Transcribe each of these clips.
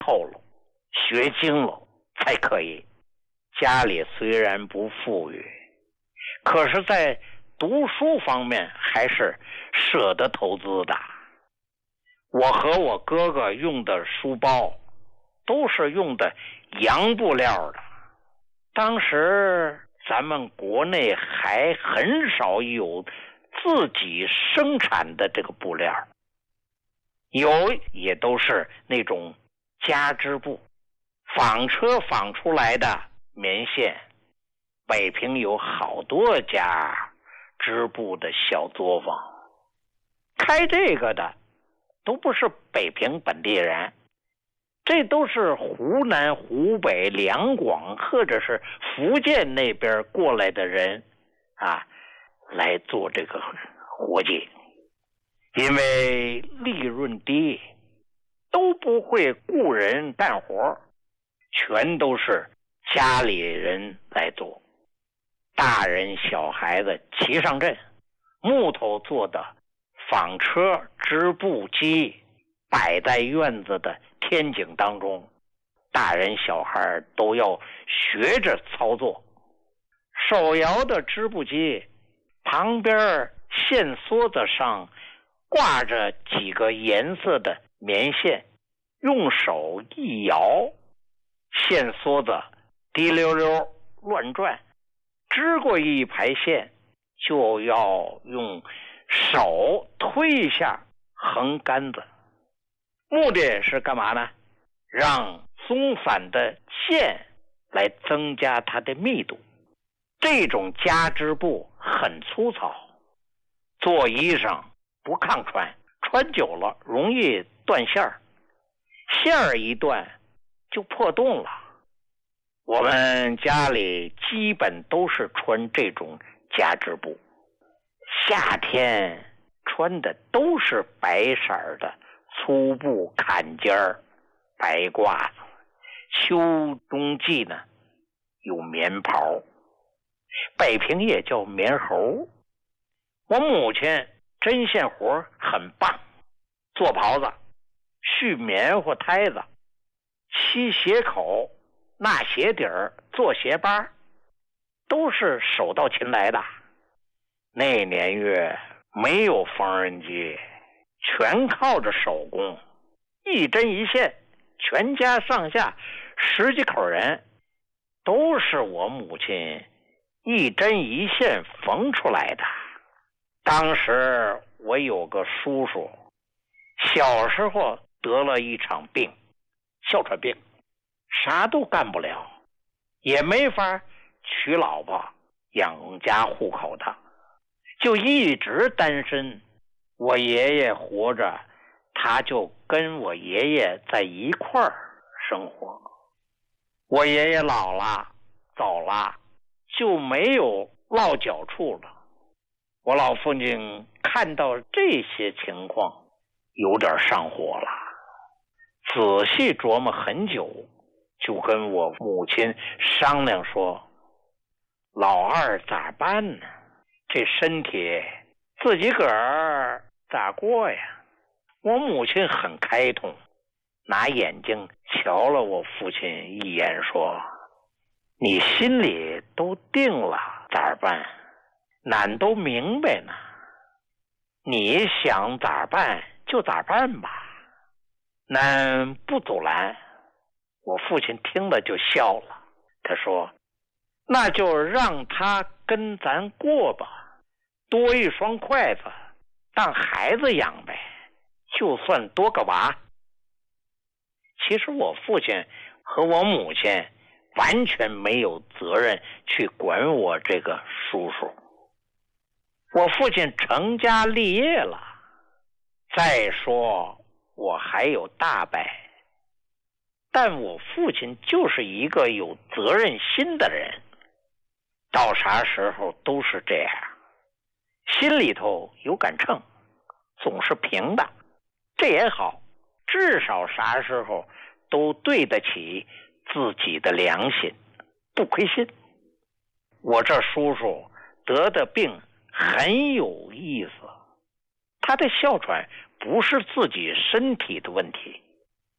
透了，学精了才可以。家里虽然不富裕，可是在读书方面还是舍得投资的。我和我哥哥用的书包都是用的洋布料的，当时咱们国内还很少有自己生产的这个布料，有也都是那种夹织布，纺车纺出来的棉线。北平有好多家织布的小作坊，开这个的都不是北平本地人，这都是湖南、湖北、两广或者是福建那边过来的人啊，来做这个活计。因为利润低，都不会雇人干活，全都是家里人来做。大人小孩子齐上阵，木头做的纺车、织布机摆在院子的天井当中，大人小孩都要学着操作。手摇的织布机旁边线梭子上挂着几个颜色的棉线，用手一摇，线梭子滴溜溜乱转，织过一排线就要用手推一下横杆子，目的是干嘛呢？让松散的线来增加它的密度。这种夹织布很粗糙，做衣裳不抗穿，穿久了容易断线儿，线儿一断就破洞了。我们家里基本都是穿这种夹织布，夏天穿的都是白色的粗布坎肩儿、白褂子，秋冬季呢有棉袍，北平也叫棉猴。我母亲针线活很棒，做袍子、续棉花胎子、漆鞋口、纳鞋底儿、做鞋帮，都是手到擒来的。那年月没有缝纫机，全靠着手工，一针一线，全家上下10几口人都是我母亲一针一线缝出来的。当时我有个叔叔，小时候得了一场病，哮喘病，啥都干不了，也没法娶老婆养家糊口的，就一直单身。我爷爷活着，他就跟我爷爷在一块儿生活。我爷爷老了，走了，就没有落脚处了。我老父亲看到这些情况，有点上火了，仔细琢磨很久，就跟我母亲商量说，老二咋办呢？这身体自己个儿咋过呀？我母亲很开通，拿眼睛瞧了我父亲一眼，说，你心里都定了咋办？俺都明白呢，你想咋办就咋办吧，俺不阻拦。我父亲听了就笑了，他说，那就让他跟咱过吧，多一双筷子当孩子养呗，就算多个娃。其实我父亲和我母亲完全没有责任去管我这个叔叔。我父亲成家立业了，再说我还有大伯，但我父亲就是一个有责任心的人，到啥时候都是这样，心里头有杆秤，总是平的。这也好，至少啥时候都对得起自己的良心，不亏心。我这叔叔得的病很有意思，他的哮喘不是自己身体的问题，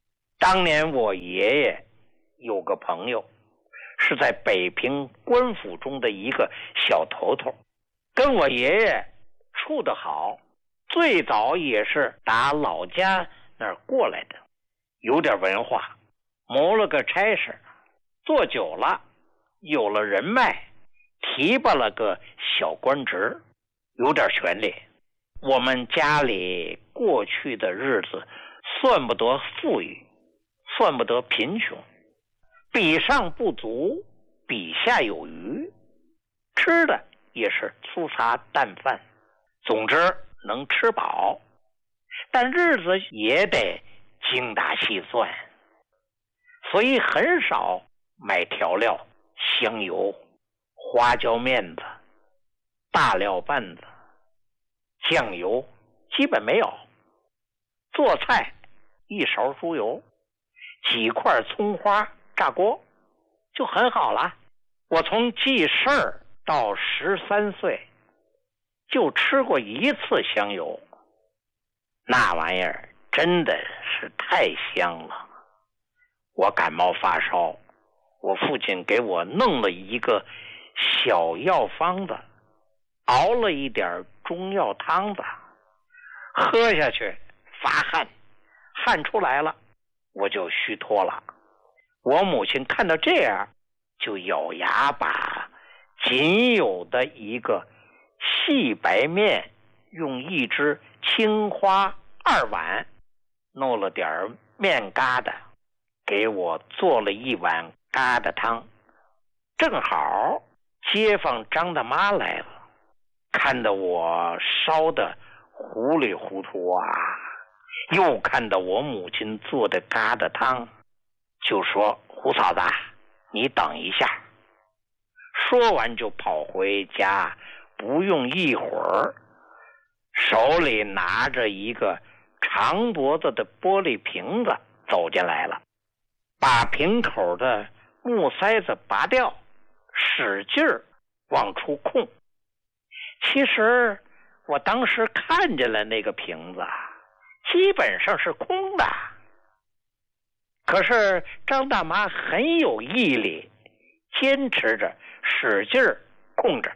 当年我爷爷有个朋友，是在北平官府中的一个小头头，跟我爷爷处得好，最早也是打老家那儿过来的，有点文化，谋了个差事，做久了有了人脉，提拔了个小官职，有点权力。我们家里过去的日子算不得富裕，算不得贫穷，比上不足，比下有余，吃的也是粗茶淡饭，总之能吃饱，但日子也得精打细算，所以很少买调料、香油、花椒面子、大料拌子、酱油基本没有，做菜一勺猪油，几块葱花炸锅就很好了。我从记事儿到13岁就吃过一次香油，那玩意儿真的是太香了。我感冒发烧，我父亲给我弄了一个小药方子，熬了一点中药汤子，喝下去发汗，汗出来了我就虚脱了。我母亲看到这样，就咬牙把仅有的一个细白面用一只青花2碗，弄了点面疙瘩，给我做了一碗疙瘩汤。正好街坊张大妈来了，看得我烧得糊里糊涂啊，又看到我母亲做的疙瘩汤，就说：“胡嫂子，你等一下。”说完就跑回家，不用一会儿，手里拿着一个长脖子的玻璃瓶子走进来了，把瓶口的木塞子拔掉，使劲儿往出控。其实我当时看见了那个瓶子，基本上是空的，可是张大妈很有毅力，坚持着使劲儿控着。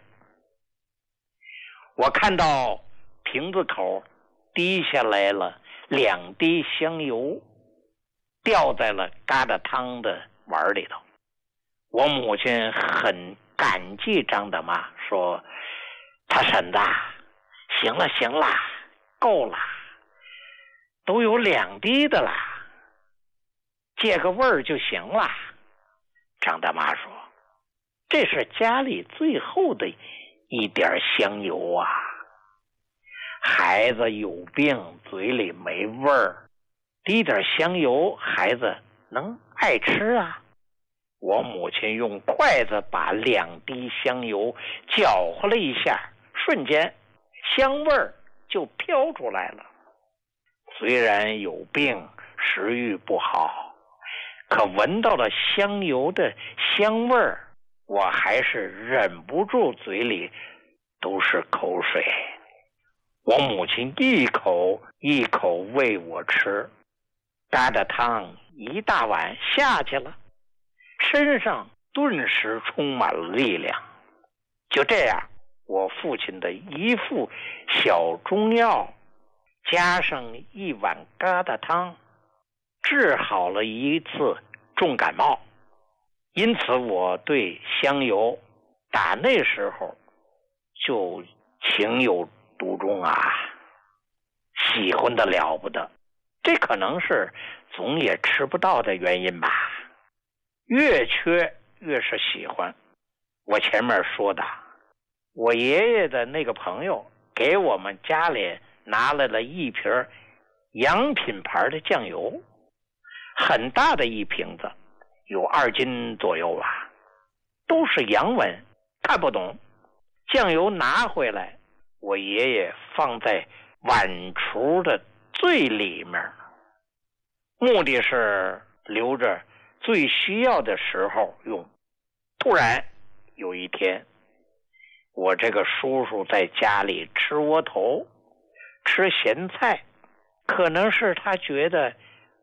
我看到瓶子口滴下来了2滴香油，掉在了疙瘩汤的碗里头。我母亲很感激张大妈，说：“他婶子，行了行了，够了，都有2滴的了，借个味儿就行了。”张大妈说：“这是家里最后的一点香油啊，孩子有病，嘴里没味儿，滴点香油，孩子能爱吃啊。”我母亲用筷子把2滴香油搅和了一下，瞬间香味儿就飘出来了。虽然有病，食欲不好，可闻到了香油的香味儿，我还是忍不住嘴里都是口水。我母亲一口一口喂我吃，疙瘩汤1大碗下去了，身上顿时充满了力量。就这样，我父亲的一副小中药加上1碗疙瘩汤，治好了一次重感冒。因此我对香油打那时候就情有独钟啊，喜欢的了不得。这可能是总也吃不到的原因吧，越缺越是喜欢。我前面说的，我爷爷的那个朋友给我们家里拿来了一瓶洋品牌的酱油，很大的一瓶子，有2斤左右吧，都是洋文，看不懂。酱油拿回来，我爷爷放在碗橱的最里面，目的是留着最需要的时候用。突然有一天，我这个叔叔在家里吃窝头，吃咸菜，可能是他觉得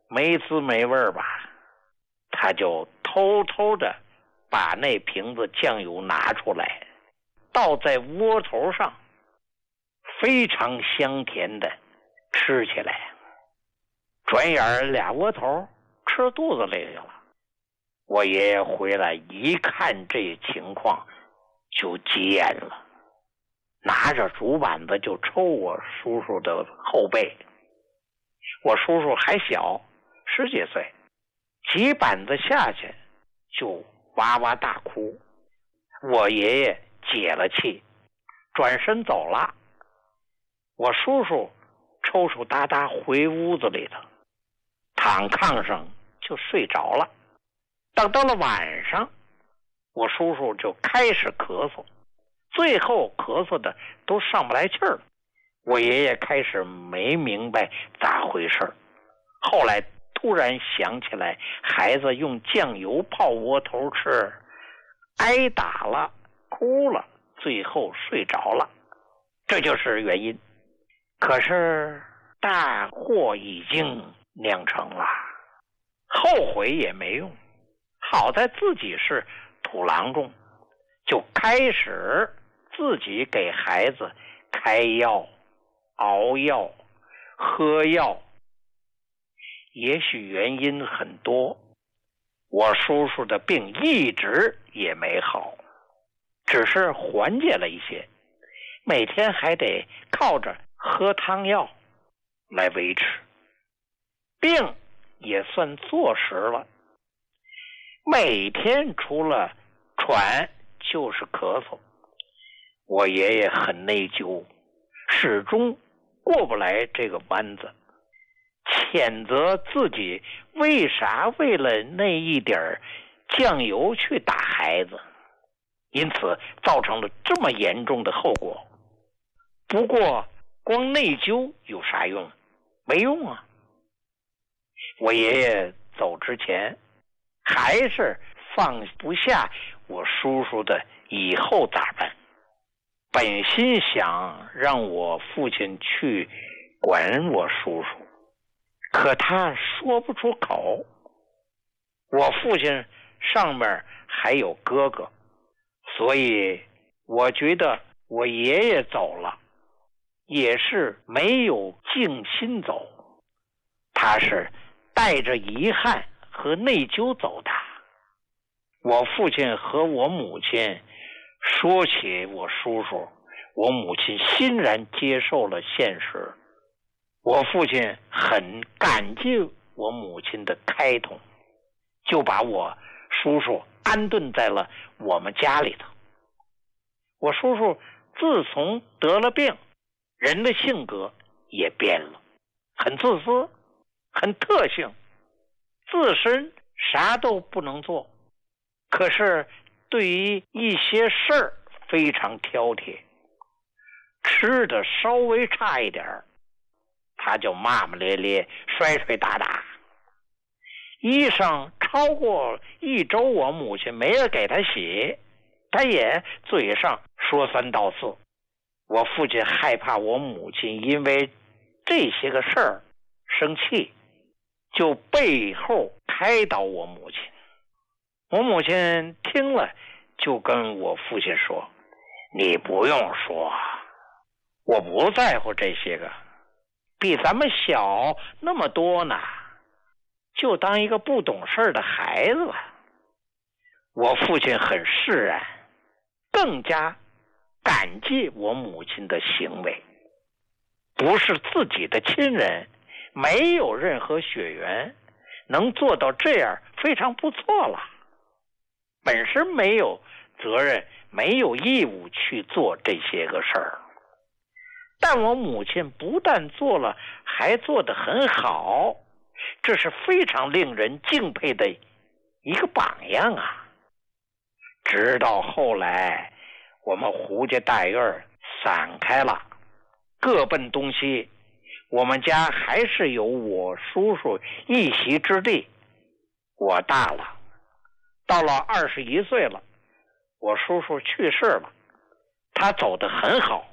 没滋没味吧，他就偷偷的把那瓶子酱油拿出来，倒在窝头上，非常香甜的吃起来。转眼俩窝头吃肚子里去了。我爷爷回来一看这情况就急眼了，拿着竹板子就抽我叔叔的后背。我叔叔还小，10几岁，几板子下去就哇哇大哭。我爷爷解了气，转身走了。我叔叔抽抽搭搭回屋子里头，躺炕上就睡着了。等到了晚上，我叔叔就开始咳嗽，最后咳嗽的都上不来气儿了。我爷爷开始没明白咋回事，后来突然想起来孩子用酱油泡窝头吃，挨打了，哭了，最后睡着了，这就是原因。可是大祸已经酿成了，后悔也没用。好在自己是土郎中，就开始自己给孩子开药、熬药、喝药。也许原因很多，我叔叔的病一直也没好，只是缓解了一些，每天还得靠着喝汤药来维持，病也算坐实了。每天除了喘就是咳嗽，我爷爷很内疚，始终过不来这个弯子，谴责自己为啥为了那一点酱油去打孩子，因此造成了这么严重的后果。不过光内疚有啥用？没用啊。我爷爷走之前还是放不下我叔叔的以后咋办，本心想让我父亲去管我叔叔，可他说不出口。我父亲上面还有哥哥，所以我觉得我爷爷走了也是没有静心走，他是带着遗憾和内疚走的。我父亲和我母亲说起我叔叔，我母亲欣然接受了现实。我父亲很感激我母亲的开通，就把我叔叔安顿在了我们家里头。我叔叔自从得了病，人的性格也变了，很自私，很特性，自身啥都不能做，可是对于一些事儿非常挑剔，吃的稍微差一点他就骂骂咧咧，摔摔打打。衣裳超过1周我母亲没人给他洗，他也嘴上说3道4。我父亲害怕我母亲因为这些个事儿生气，就背后开导我母亲。我母亲听了就跟我父亲说，你不用说，我不在乎这些个，比咱们小那么多呢，就当一个不懂事的孩子吧。我父亲很释然，更加感激我母亲的行为，不是自己的亲人，没有任何血缘，能做到这样非常不错了。本身没有责任，没有义务去做这些个事儿，但我母亲不但做了，还做得很好，这是非常令人敬佩的一个榜样啊。直到后来我们胡家大院散开了，各奔东西，我们家还是有我叔叔一席之地。我大了，到了21岁了，我叔叔去世了，他走得很好。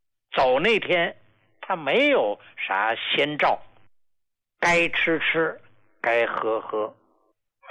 走那天他没有啥先兆，该吃吃， 该呵呵。